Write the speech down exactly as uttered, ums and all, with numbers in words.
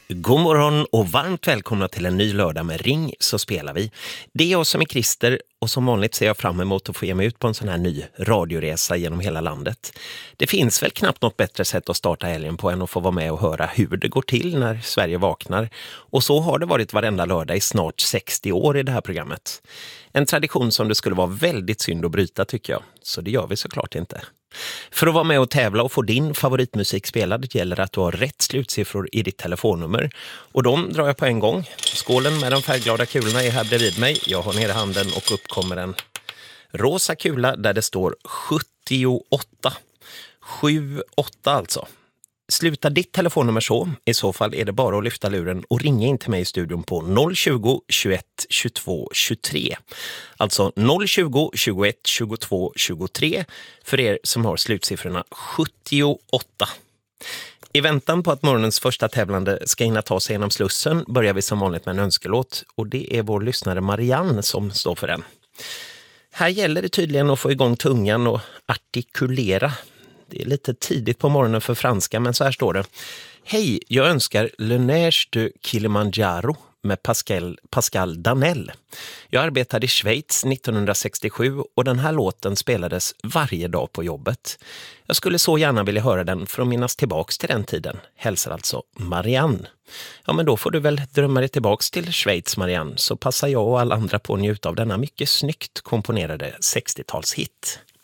God morgon och varmt välkomna till en ny lördag med Ring så spelar vi. Det är jag som är Christer och som vanligt ser jag fram emot att få ge mig ut på en sån här ny radioresa genom hela landet. Det finns väl knappt något bättre sätt att starta helgen på än att få vara med och höra hur det går till när Sverige vaknar. Och så har det varit varenda lördag i snart sextio år i det här programmet. En tradition som det skulle vara väldigt synd att bryta tycker jag, så det gör vi såklart inte. För att vara med och tävla och få din favoritmusik spelad gäller att du har rätt slutsiffror i ditt telefonnummer. Och de drar jag på en gång. Skålen med de färgglada kulorna är här bredvid mig. Jag har ner handen och upp kommer en rosa kula där det står sjuttioåtta. sju åtta alltså. Sluta ditt telefonnummer så. I så fall är det bara att lyfta luren och ringa in till mig i studion på noll tjugo, tjugoett, tjugotvå, tjugotre. Alltså noll tjugo, tjugoett, tjugotvå, tjugotre för er som har slutsiffrorna sjuttioåtta. I väntan på att morgonens första tävlande ska hinna ta sig genom Slussen börjar vi som vanligt med en önskelåt och det är vår lyssnare Marianne som står för den. Här gäller det tydligen att få igång tungan och artikulera. Det är lite tidigt på morgonen för franska, men så här står det. Hej, jag önskar Le Neige de Kilimanjaro med Pascal, Pascal Danel. Jag arbetade i Schweiz nittonhundrasextiosju och den här låten spelades varje dag på jobbet. Jag skulle så gärna vilja höra den för att minnas tillbaks till den tiden. Hälsar alltså Marianne. Ja, men då får du väl drömma dig tillbaks till Schweiz, Marianne, så passar jag och alla andra på att njuta av denna mycket snyggt komponerade sextiotalshit.